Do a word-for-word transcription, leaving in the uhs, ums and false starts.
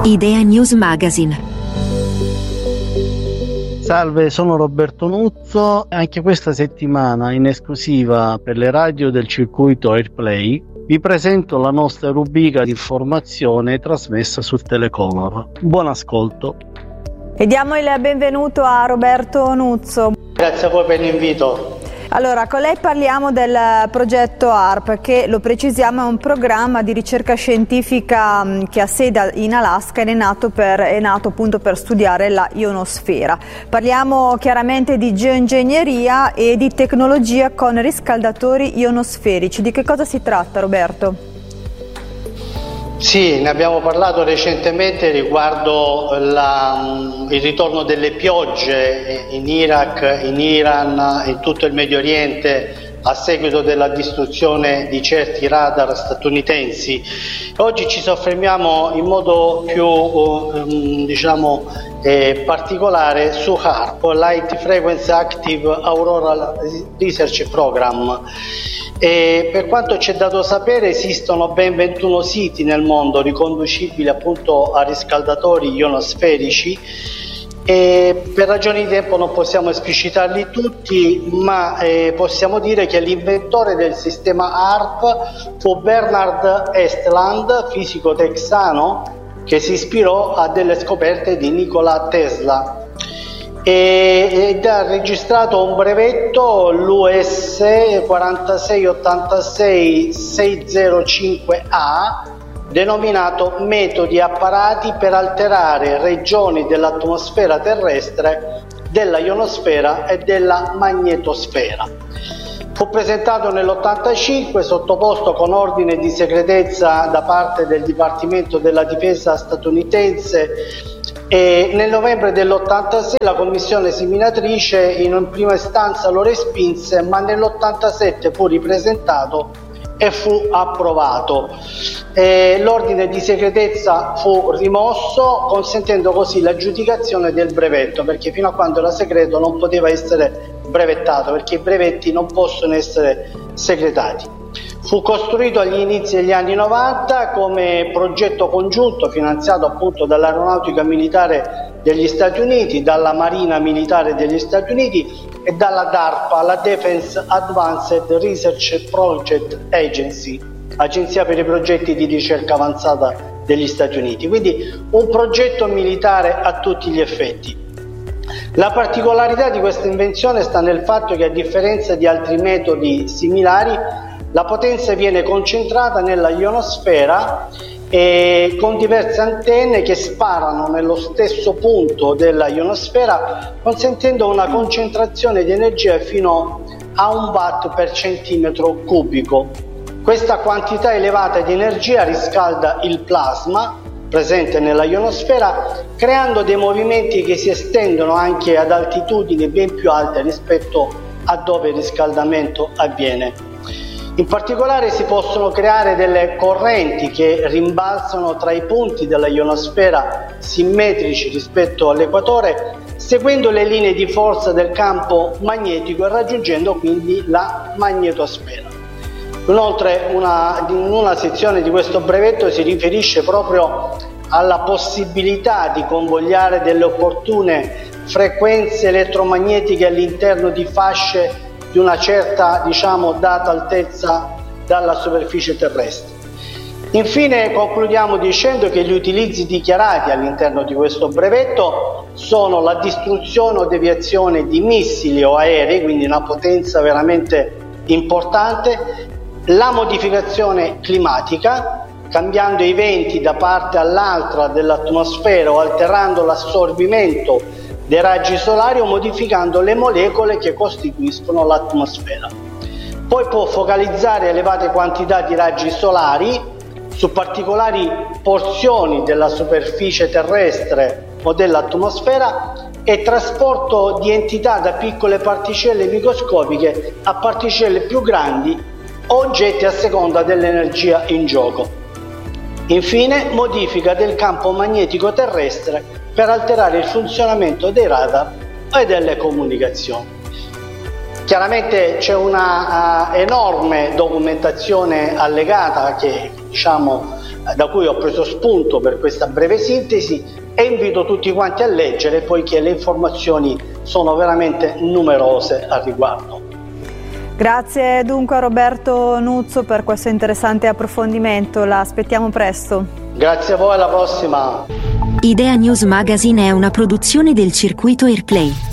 Idea News Magazine. Salve, sono Roberto Nuzzo. Anche questa settimana, in esclusiva per le radio del circuito AirPlay, vi presento la nostra rubrica di informazione trasmessa su Telecomor. Buon ascolto. E diamo il benvenuto a Roberto Nuzzo. Grazie a voi per l'invito. Allora, con lei parliamo del progetto A R P, che, lo precisiamo, è un programma di ricerca scientifica che ha sede in Alaska ed è nato, per, è nato appunto per studiare la ionosfera. Parliamo chiaramente di geoingegneria e di tecnologia con riscaldatori ionosferici. Di che cosa si tratta, Roberto? Sì, ne abbiamo parlato recentemente riguardo la, il ritorno delle piogge in Iraq, in Iran, in tutto il Medio Oriente a seguito della distruzione di certi radar statunitensi. Oggi ci soffermiamo in modo più um, diciamo, eh, particolare su H A R P, Light Frequency Active Auroral Research Program. E per quanto ci è dato sapere, esistono ben ventuno siti nel mondo riconducibili appunto a riscaldatori ionosferici, e per ragioni di tempo non possiamo esplicitarli tutti, ma eh, possiamo dire che l'inventore del sistema A R P fu Bernard Estland, fisico texano che si ispirò a delle scoperte di Nikola Tesla, ed ha registrato un brevetto, l'U S quarantasei ottantasei seicentocinque A, denominato metodi apparati per alterare regioni dell'atmosfera terrestre, della ionosfera e della magnetosfera. Fu presentato nell'ottantacinque, sottoposto con ordine di segretezza da parte del Dipartimento della Difesa statunitense, e nel novembre dell'ottantasei la commissione seminatrice in prima istanza lo respinse, ma nell'ottantasette fu ripresentato e fu approvato. E l'ordine di segretezza fu rimosso, consentendo così l'aggiudicazione del brevetto, perché fino a quando era segreto non poteva essere brevettato, perché i brevetti non possono essere segretati. Fu costruito agli inizi degli anni novanta come progetto congiunto finanziato appunto dall'Aeronautica Militare degli Stati Uniti, dalla Marina Militare degli Stati Uniti e dalla DARPA, la Defense Advanced Research Project Agency, Agenzia per i progetti di ricerca avanzata degli Stati Uniti. Quindi un progetto militare a tutti gli effetti. La particolarità di questa invenzione sta nel fatto che, a differenza di altri metodi similari, la potenza viene concentrata nella ionosfera e con diverse antenne che sparano nello stesso punto della ionosfera, consentendo una concentrazione di energia fino a un watt per centimetro cubico. Questa quantità elevata di energia riscalda il plasma presente nella ionosfera, creando dei movimenti che si estendono anche ad altitudini ben più alte rispetto a dove il riscaldamento avviene. In particolare si possono creare delle correnti che rimbalzano tra i punti della ionosfera simmetrici rispetto all'equatore, seguendo le linee di forza del campo magnetico e raggiungendo quindi la magnetosfera. Inoltre una, in una sezione di questo brevetto si riferisce proprio alla possibilità di convogliare delle opportune frequenze elettromagnetiche all'interno di fasce di una certa, diciamo, data altezza dalla superficie terrestre. Infine concludiamo dicendo che gli utilizzi dichiarati all'interno di questo brevetto sono la distruzione o deviazione di missili o aerei, quindi una potenza veramente importante, la modificazione climatica, cambiando i venti da parte all'altra dell'atmosfera o alterando l'assorbimento dei raggi solari o modificando le molecole che costituiscono l'atmosfera. Poi può focalizzare elevate quantità di raggi solari su particolari porzioni della superficie terrestre o dell'atmosfera e trasporto di entità da piccole particelle microscopiche a particelle più grandi o oggetti a seconda dell'energia in gioco. Infine, modifica del campo magnetico terrestre per alterare il funzionamento dei radar e delle comunicazioni. Chiaramente c'è una uh, enorme documentazione allegata che, diciamo, da cui ho preso spunto per questa breve sintesi, e invito tutti quanti a leggere, poiché le informazioni sono veramente numerose al riguardo. Grazie dunque a Roberto Nuzzo per questo interessante approfondimento, la aspettiamo presto. Grazie a voi, alla prossima. Idea News Magazine è una produzione del circuito Airplay.